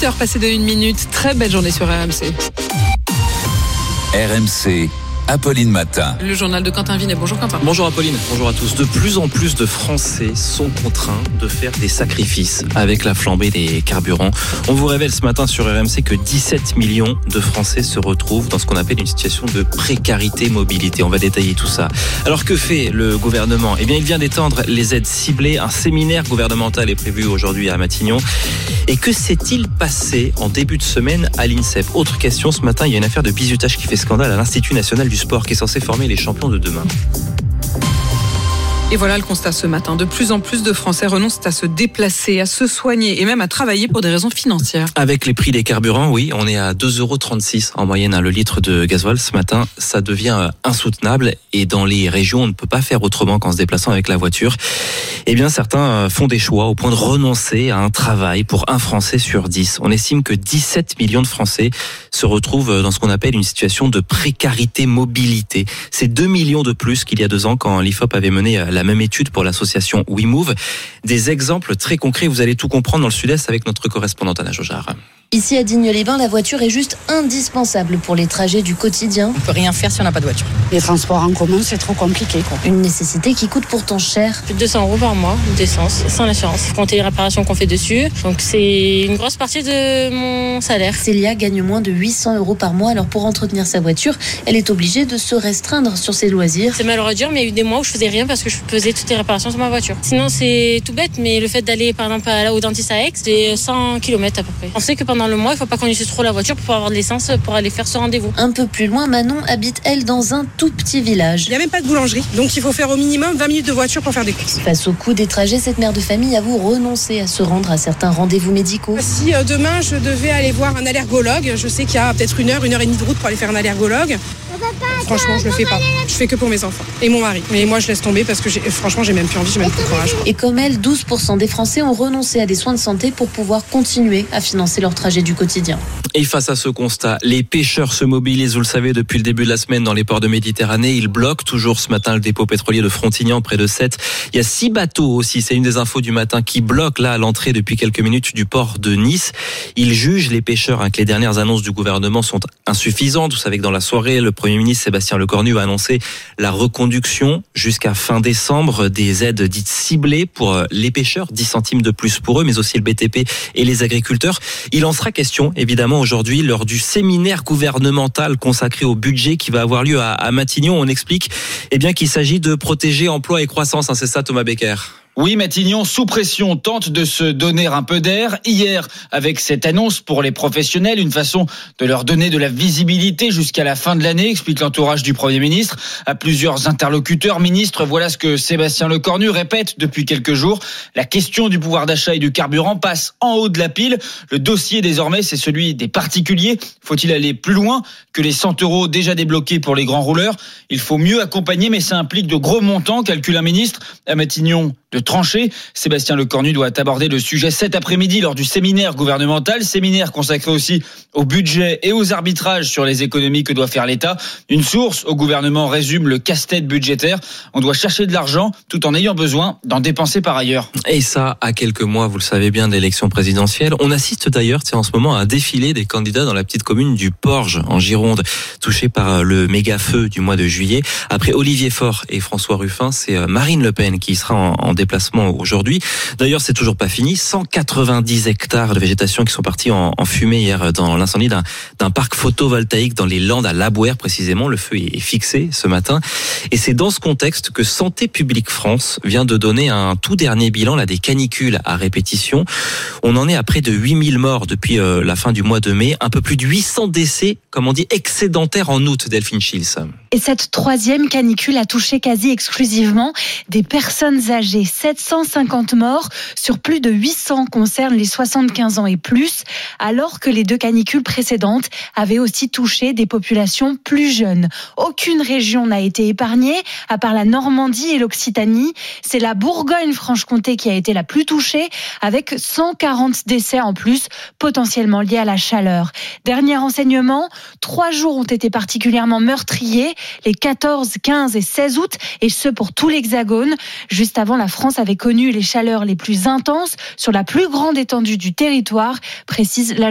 8h passées de 1 minute. Très belle journée sur RMC. RMC, Apolline Matin. Le journal de Quentin Vinet. Bonjour Quentin. Bonjour Apolline, bonjour à tous. De plus en plus de Français sont contraints de faire des sacrifices avec la flambée des carburants. On vous révèle ce matin sur RMC que 17 millions de Français se retrouvent dans ce qu'on appelle une situation de précarité mobilité. On va détailler tout ça. Alors que fait le gouvernement ? Eh bien, il vient d'étendre les aides ciblées. Un séminaire gouvernemental est prévu aujourd'hui à Matignon. Et que s'est-il passé en début de semaine à l'INSEP ? Autre question, ce matin, il y a une affaire de bizutage qui fait scandale à l'Institut national du sport qui est censé former les champions de demain. Et voilà le constat ce matin. De plus en plus de Français renoncent à se déplacer, à se soigner et même à travailler pour des raisons financières. Avec les prix des carburants, oui, on est à 2,36 € en moyenne le litre de gasoil. Ce matin, ça devient insoutenable et dans les régions, on ne peut pas faire autrement qu'en se déplaçant avec la voiture. Eh bien, certains font des choix au point de renoncer à un travail pour un Français sur 10. On estime que 17 millions de Français se retrouvent dans ce qu'on appelle une situation de précarité mobilité. C'est 2 millions de plus qu'il y a 2 ans quand l'IFOP avait mené la même étude pour l'association WeMove. Des exemples très concrets, vous allez tout comprendre dans le Sud-Est avec notre correspondante Anna Jojard. Ici à Digne-les-Bains, la voiture est juste indispensable pour les trajets du quotidien. On peut rien faire si on n'a pas de voiture. Les transports en commun, c'est trop compliqué, quoi. Une nécessité qui coûte pourtant cher. Plus de 200 € par mois d'essence, sans l'assurance. Faut compter les réparations qu'on fait dessus. Donc c'est une grosse partie de mon salaire. Célia gagne moins de 800 € par mois. Alors pour entretenir sa voiture, elle est obligée de se restreindre sur ses loisirs. C'est malheureux dur, mais il y a eu des mois où je faisais rien parce que je faisais toutes les réparations sur ma voiture. Sinon c'est tout bête, mais le fait d'aller par exemple au dentiste à Aix, c'est 100 km à peu près. On sait que pendant le mois, il faut pas qu'on utilise trop la voiture pour pouvoir avoir de l'essence pour aller faire ce rendez-vous. Un peu plus loin, Manon habite, elle, dans un tout petit village. Il n'y a même pas de boulangerie, donc il faut faire au minimum 20 minutes de voiture pour faire des courses. Face au coût des trajets, cette mère de famille avoue renoncer à se rendre à certains rendez-vous médicaux. Si demain je devais aller voir un allergologue, je sais qu'il y a peut-être 1 heure et demie de route pour aller faire un allergologue. Franchement, je le fais pas. Je fais que pour mes enfants et mon mari. Mais moi, je laisse tomber parce que franchement, j'ai même plus envie, j'ai même plus courage. Et comme elle, 12% des Français ont renoncé à des soins de santé pour pouvoir continuer à financer leur trajet du quotidien. Et face à ce constat, les pêcheurs se mobilisent, vous le savez, depuis le début de la semaine dans les ports de Méditerranée. Ils bloquent toujours ce matin le dépôt pétrolier de Frontignan, près de Sète. Il y a 6 bateaux aussi, c'est une des infos du matin, qui bloquent là à l'entrée depuis quelques minutes du port de Nice. Ils jugent les pêcheurs que les dernières annonces du gouvernement sont insuffisantes. Vous savez que dans la soirée, le Premier ministre Sébastien Lecornu a annoncé la reconduction jusqu'à fin décembre des aides dites ciblées pour les pêcheurs, 10 centimes de plus pour eux, mais aussi le BTP et les agriculteurs. Il en sera question, évidemment, aujourd'hui, lors du séminaire gouvernemental consacré au budget qui va avoir lieu à Matignon. On explique qu'il s'agit de protéger emploi et croissance. C'est ça, Thomas Becker ? Oui, Matignon, sous pression, tente de se donner un peu d'air. Hier, avec cette annonce pour les professionnels, une façon de leur donner de la visibilité jusqu'à la fin de l'année, explique l'entourage du Premier ministre. À plusieurs interlocuteurs, ministres, voilà ce que Sébastien Lecornu répète depuis quelques jours. La question du pouvoir d'achat et du carburant passe en haut de la pile. Le dossier, désormais, c'est celui des particuliers. Faut-il aller plus loin que les 100 € déjà débloqués pour les grands rouleurs ? Il faut mieux accompagner, mais ça implique de gros montants, calcule un ministre. À Matignon, de trancher. Sébastien Lecornu doit aborder le sujet cet après-midi lors du séminaire gouvernemental, séminaire consacré aussi au budget et aux arbitrages sur les économies que doit faire l'État. Une source au gouvernement résume le casse-tête budgétaire. On doit chercher de l'argent tout en ayant besoin d'en dépenser par ailleurs. Et ça, à quelques mois, vous le savez bien, de l'élection présidentielle. On assiste d'ailleurs, en ce moment, à un défilé des candidats dans la petite commune du Porge, en Gironde, touchée par le méga feu du mois de juillet. Après Olivier Faure et François Ruffin, c'est Marine Le Pen qui sera en déplacement aujourd'hui. D'ailleurs, c'est toujours pas fini. 190 hectares de végétation qui sont partis en fumée hier dans l'incendie d'un parc photovoltaïque dans les Landes à Labouère précisément. Le feu est fixé ce matin. Et c'est dans ce contexte que Santé publique France vient de donner un tout dernier bilan des canicules à répétition. On en est à près de 8000 morts depuis la fin du mois de mai. Un peu plus de 800 décès, comme on dit, excédentaires en août, Delphine Schils. Et cette 3e canicule a touché quasi exclusivement des personnes âgées. 750 morts sur plus de 800 concernent les 75 ans et plus, alors que les 2 canicules précédentes avaient aussi touché des populations plus jeunes. Aucune région n'a été épargnée, à part la Normandie et l'Occitanie. C'est la Bourgogne-Franche-Comté qui a été la plus touchée, avec 140 décès en plus, potentiellement liés à la chaleur. Dernier renseignement, 3 jours ont été particulièrement meurtriers, les 14, 15 et 16 août, et ce pour tout l'Hexagone. Juste avant, la France avait connu les chaleurs les plus intenses sur la plus grande étendue du territoire, précise la